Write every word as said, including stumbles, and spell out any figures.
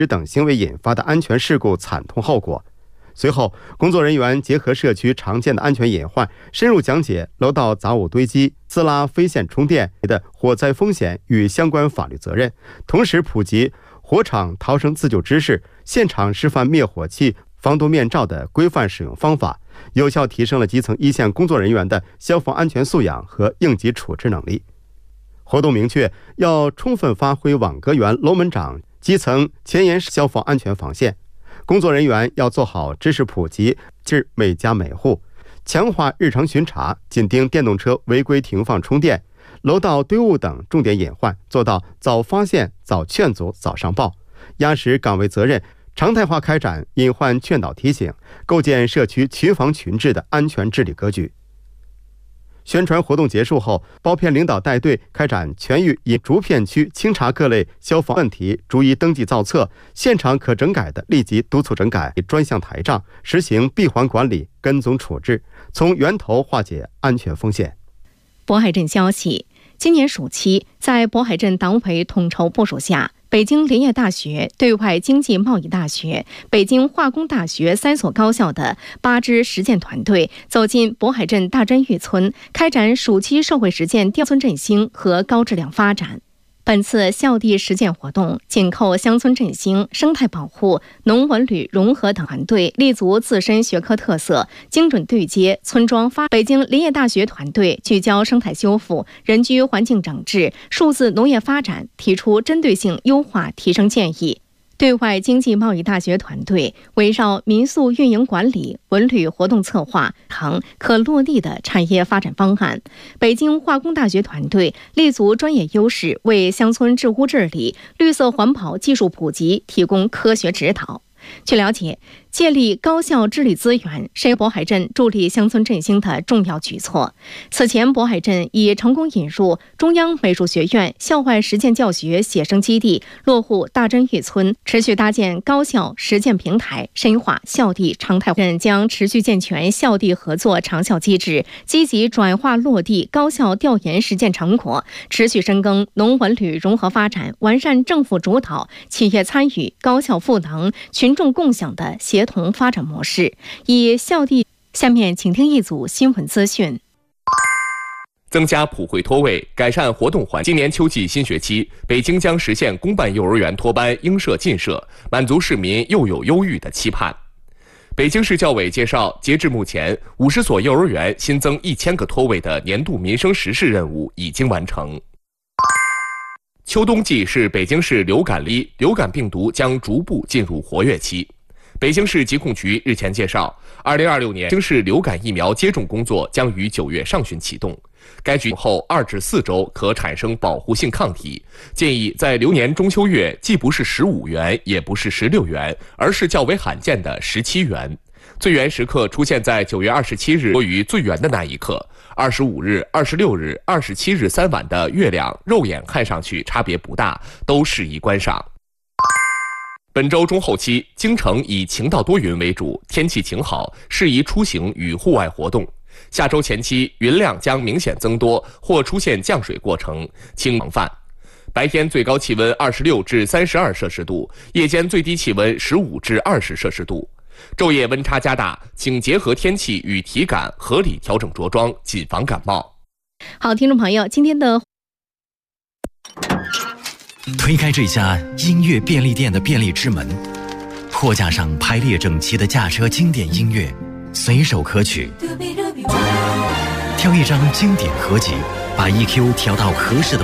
等行为引发的安全事故惨痛后果。随后，工作人员结合社区常见的安全隐患，深入讲解楼道杂物堆积、自拉非线充电的火灾风险与相关法律责任，同时普及火场逃生自救知识，现场示范灭火器、防毒面罩的规范使用方法，有效提升了基层一线工作人员的消防安全素养和应急处置能力。活动明确，要充分发挥网格员、楼门长基层前沿消防安全防线。工作人员要做好知识普及至每家每户，强化日常巡查，紧盯电动车违规停放充电、楼道堆物等重点隐患，做到早发现、早劝阻、早上报，压实岗位责任，常态化开展隐患劝导提醒，构建社区群防群治的安全治理格局。宣传活动结束后，包片领导带队开展全域以逐片区清查各类消防问题，逐一登记造册，现场可整改的立即督促整改，专项台账，实行闭环管理、跟踪处置，从源头化解安全风险。 渤海镇消息，今年暑期，在渤海镇党委统筹部署下，北京林业大学、对外经济贸易大学、北京化工大学三所高校的八支实践团队走进渤海镇大真峪村，开展暑期社会实践乡村振兴和高质量发展。本次校地实践活动紧扣乡村振兴、生态保护、农文旅融合等团队立足自身学科特色，精准对接村庄发展。北京林业大学团队聚焦生态修复、人居环境整治、数字农业发展，提出针对性优化提升建议。对外经济贸易大学团队围绕民宿运营管理、文旅活动策划行可落地的产业发展方案。北京化工大学团队立足专业优势，为乡村治污治理、绿色环保技术普及提供科学指导。据了解，建立高校治理资源是渤海镇助力乡村振兴的重要举措。此前，渤海镇已成功引入中央美术学院校外实践教学写生基地，落户大真峪村，持续搭建高校实践平台，深化校地常态化。将持续健全校地合作长效机制，积极转化落地高校调研实践成果，持续深耕农文旅融合发展，完善政府主导、企业参与、高校赋能、群众共享的协同发展模式。以校地，下面请听一组新闻资讯。 增加普惠托位，改善活动环境。今年秋季新学期，北京将实现公办幼儿园托班应设尽设，满足市民幼有优育的期盼。北京市教委介绍，截至目前，五十所幼儿园新增一千个托位的年度民生实事任务已经完成。秋冬季是北京市流感季，流感病毒将逐步进入活跃期。北京市疾控局日前介绍，二零二六年北京市流感疫苗接种工作将于九月上旬启动。该局后二至四周可产生保护性抗体，建议在流年中秋月既不是十五元，也不是十六元，而是较为罕见的十七元。最圆时刻出现在九月二十七日多于最圆的那一刻，二十五日、二十六日、二十七日三晚的月亮肉眼看上去差别不大，都适宜观赏。本周中后期，京城以晴到多云为主，天气晴好，适宜出行与户外活动。下周前期，云量将明显增多，或出现降水过程，请防范。白天最高气温二十六至三十二摄氏度，夜间最低气温十五至二十摄氏度。昼夜温差加大，请结合天气与体感合理调整着装，谨防感冒。 好，听众朋友，今天的推开这家音乐便利店的便利之门，货架上排列整齐的驾车经典音乐，随手可取。挑一张经典合集，把 E Q 调到合适的